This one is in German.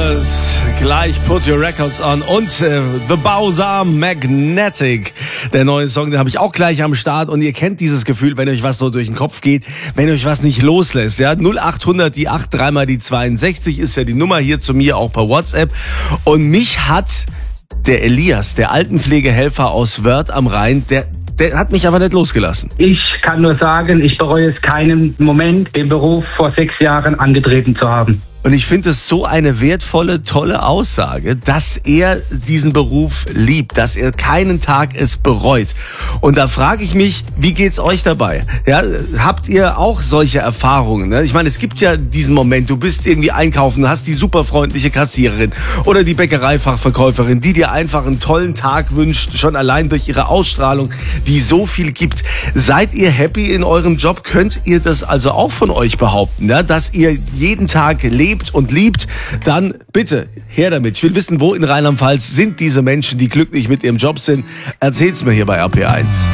Brothers, gleich Put Your Records On und The Balsam Magnetic. Der neue Song, den habe ich auch gleich am Start und ihr kennt dieses Gefühl, wenn euch was so durch den Kopf geht, wenn euch was nicht loslässt. Ja? 0800 die 8, 3 mal die 62 ist ja die Nummer hier zu mir, auch per WhatsApp. Und mich hat der Elias, der Altenpflegehelfer aus Wörth am Rhein, der hat mich aber nicht losgelassen. Ich kann nur sagen, ich bereue es keinen Moment, den Beruf vor 6 Jahren angetreten zu haben. Und ich finde es so eine wertvolle, tolle Aussage, dass er diesen Beruf liebt, dass er keinen Tag es bereut. Und da frage ich mich, wie geht's euch dabei? Ja, habt ihr auch solche Erfahrungen? Ne? Ich meine, es gibt ja diesen Moment, du bist irgendwie einkaufen, du hast die super freundliche Kassiererin oder die Bäckereifachverkäuferin, die dir einfach einen tollen Tag wünscht, schon allein durch ihre Ausstrahlung, die so viel gibt. Seid ihr happy in eurem Job? Könnt ihr das also auch von euch behaupten, ja? Dass ihr jeden Tag lebt und liebt, dann bitte her damit. Ich will wissen, wo in Rheinland-Pfalz sind diese Menschen, die glücklich mit ihrem Job sind. Erzähl's mir hier bei RP1.